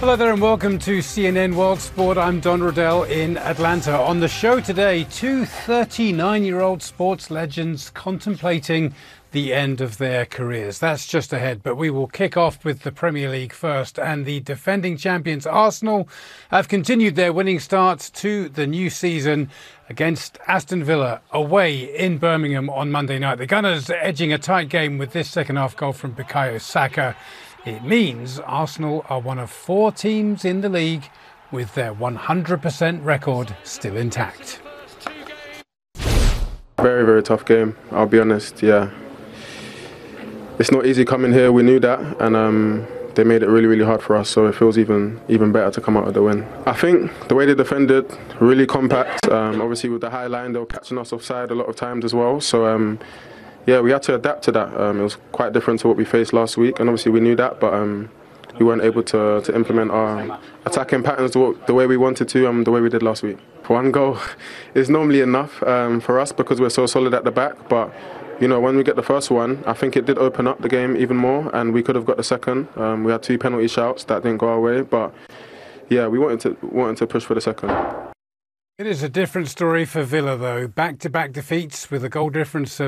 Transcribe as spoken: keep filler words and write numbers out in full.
Hello there and welcome to C N N World Sport. I'm Don Riddell in Atlanta. On the show today, two thirty-nine-year-old sports legends contemplating the end of their careers. That's just ahead, but we will kick off with the Premier League first. And the defending champions Arsenal have continued their winning start to the new season against Aston Villa away in Birmingham on Monday night. The Gunners edging a tight game with this second half goal from Bukayo Saka. It means Arsenal are one of four teams in the league with their one hundred percent record still intact. Very, very tough game, I'll be honest, yeah. It's not easy coming here, we knew that, and um, they made it really, really hard for us, so it feels even even better to come out with the win. I think the way they defended, really compact, um, obviously with the high line, they were catching us offside a lot of times as well, so um, yeah, we had to adapt to that. Um, it was quite different to what we faced last week, and obviously we knew that, but um, we weren't able to, to implement our attacking patterns the, the way we wanted to, um, the way we did last week. One goal is normally enough um, for us because we're so solid at the back, but you know, when we get the first one, I think it did open up the game even more, and we could have got the second. Um, we had two penalty shouts that didn't go our way, but yeah, we wanted to wanted to push for the second. It is a different story for Villa, though. Back-to-back defeats with a goal difference of